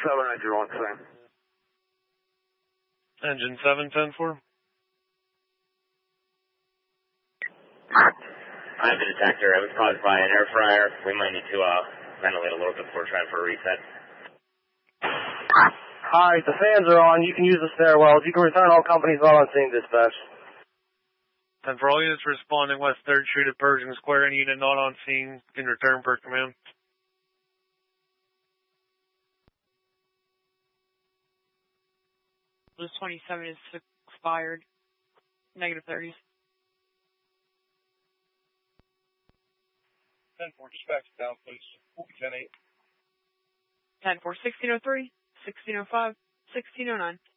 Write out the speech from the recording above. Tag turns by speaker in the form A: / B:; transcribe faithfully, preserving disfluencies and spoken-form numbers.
A: seven nine zero one, same.
B: Engine seven ten four.
C: I have the detector. It was caused by an air fryer. We might need to uh, ventilate a little bit before trying for a reset.
D: Hi, the fans are on. You can use the stairwells. You can return all companies while on scene, dispatch.
B: And for all units responding West third Street at Pershing Square, any unit not on scene can return per command.
E: This twenty-seven is expired. Negative thirties.
F: ten four, dispatch down, please. ten eight.
E: ten four, sixteen oh three, sixteen oh five, sixteen oh nine.